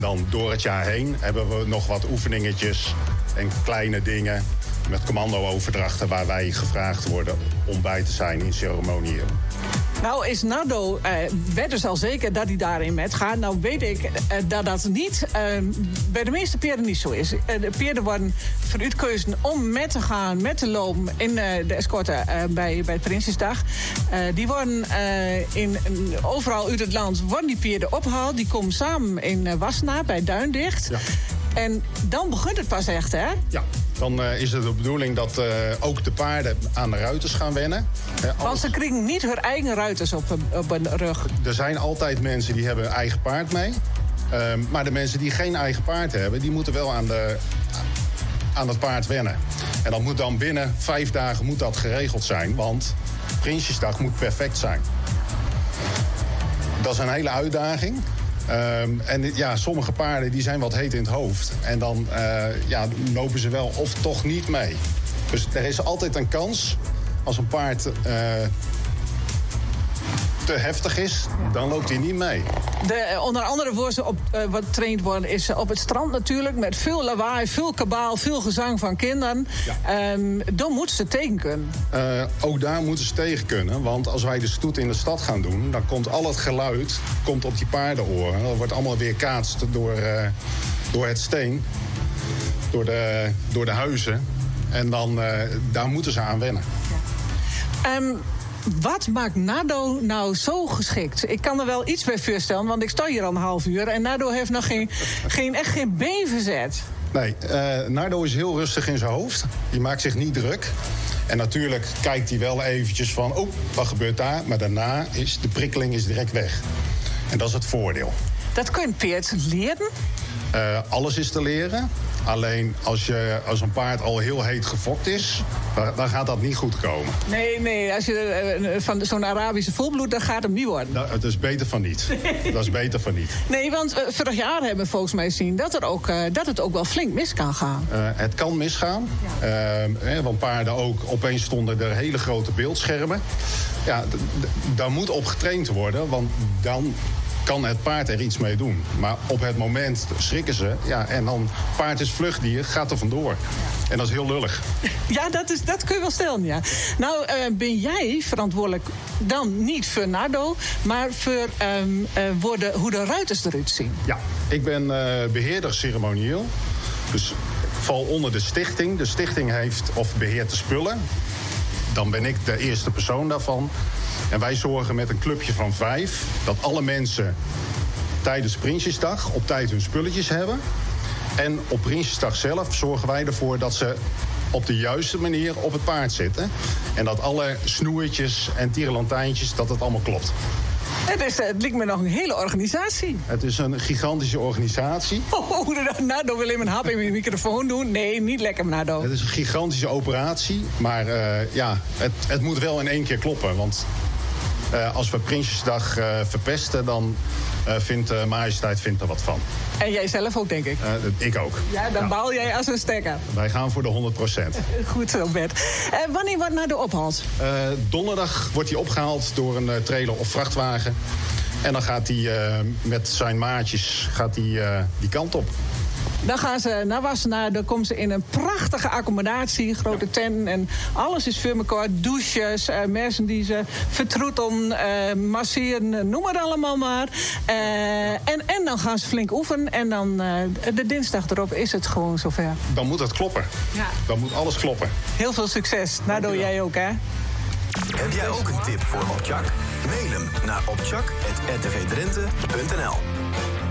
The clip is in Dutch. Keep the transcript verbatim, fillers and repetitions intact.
Dan door het jaar heen hebben we nog wat oefeningetjes en kleine dingen met commando-overdrachten waar wij gevraagd worden om bij te zijn in ceremonieel. Nou is Nardo, uh, weet dus al zeker dat hij daarin met gaat. Nou weet ik uh, dat dat niet uh, bij de meeste peerden niet zo is. Uh, de peerden worden vooruitgekozen om met te gaan, met te lopen in uh, de escorte uh, bij, bij het Prinsjesdag. Uh, die worden uh, in, in, overal uit het land worden die peerden opgehaald. Die komen samen in uh, Wassenaar bij Duindicht. Ja. En dan begint het pas echt, hè? Ja. Dan uh, is het de bedoeling dat uh, ook de paarden aan de ruiters gaan wennen. Uh, alles... Want ze krijgen niet hun eigen ruiters op, op hun rug. Er zijn altijd mensen die hebben een eigen paard mee. Uh, maar de mensen die geen eigen paard hebben, die moeten wel aan, de, aan het paard wennen. En dat moet dan binnen vijf dagen moet dat geregeld zijn. Want Prinsjesdag moet perfect zijn. Dat is een hele uitdaging. Um, en ja, sommige paarden die zijn wat heet in het hoofd. En dan uh, ja, lopen ze wel of toch niet mee. Dus er is altijd een kans als een paard uh, te heftig is, dan loopt hij niet mee. De, onder andere voor ze op, uh, wat getraind worden is op het strand natuurlijk. Met veel lawaai, veel kabaal, veel gezang van kinderen. Ja. Um, dan moeten ze tegen kunnen. Uh, ook daar moeten ze tegen kunnen. Want als wij de stoet in de stad gaan doen, dan komt al het geluid komt op die paardenoren. Dat wordt allemaal weerkaatst door, uh, door het steen. Door de, door de huizen. En dan, uh, daar moeten ze aan wennen. Ja. Um, Wat maakt Nardo nou zo geschikt? Ik kan er wel iets bij voorstellen, want ik sta hier al een half uur en Nardo heeft nog geen, geen, echt geen been verzet. Nee, uh, Nardo is heel rustig in zijn hoofd. Die maakt zich niet druk. En natuurlijk kijkt hij wel eventjes van, oh, wat gebeurt daar? Maar daarna is de prikkeling is direct weg. En dat is het voordeel. Dat kun je peert leren? Uh, alles is te leren. Alleen als, je, als een paard al heel heet gefokt is, dan, dan gaat dat niet goed komen. Nee, nee, als je uh, van zo'n Arabische volbloed, dan gaat hem niet worden. Dat, dat is beter van niet. Dat is beter van niet. Nee, want uh, vorig jaar hebben we volgens mij gezien dat, er ook, uh, dat het ook wel flink mis kan gaan. Uh, het kan misgaan. Ja. Uh, want paarden ook, opeens stonden er hele grote beeldschermen. Ja, d- d- daar moet op getraind worden, want dan kan het paard er iets mee doen. Maar op het moment schrikken ze. Ja, en dan paard is vluchtdier, gaat er vandoor. En dat is heel lullig. Ja, dat, is, dat kun je wel stellen, ja. Nou, uh, ben jij verantwoordelijk dan niet voor Nardo, maar voor um, uh, worden, hoe de ruiters eruit zien? Ja, ik ben uh, beheerder ceremonieel. Dus ik val onder de stichting. De stichting heeft of beheert de spullen. Dan ben ik de eerste persoon daarvan. En wij zorgen met een clubje van vijf dat alle mensen tijdens Prinsjesdag op tijd hun spulletjes hebben. En op Prinsjesdag zelf zorgen wij ervoor dat ze op de juiste manier op het paard zitten. En dat alle snoertjes en tierenlantijntjes, dat het allemaal klopt. Het, is, het lijkt me nog een hele organisatie. Het is een gigantische organisatie. Oh, oh Nardo wil hem een hap in mijn microfoon doen. Nee, niet lekker, Nardo. Het is een gigantische operatie. Maar uh, ja, het, het moet wel in één keer kloppen. Want uh, als we Prinsjesdag uh, verpesten, dan uh, vindt uh, majesteit vindt er wat van. En jij zelf ook, denk ik? Uh, ik ook. Ja, dan ja. baal jij als een stekker. Wij gaan voor de honderd procent. Goed zo, Bert. Uh, wanneer wordt Nardo opgehaald? Uh, donderdag wordt hij opgehaald door een uh, trailer of vrachtwagen. En dan gaat hij uh, met zijn maatjes gaat hij, uh, die kant op. Dan gaan ze naar Wassenaar, dan komen ze in een prachtige accommodatie, grote ja. tent en alles is voor elkaar. Douches, uh, mensen die ze vertroetelen, uh, masseren, noem het allemaal maar. Uh, en, en dan gaan ze flink oefenen en dan uh, de dinsdag erop is het gewoon zover. Dan moet het kloppen. Ja. Dan moet alles kloppen. Heel veel succes. Nardo, jij ook, hè? Heb jij ook een tip voor Opchak? Mail hem naar opchak apenstaartje r t v drenthe punt n l.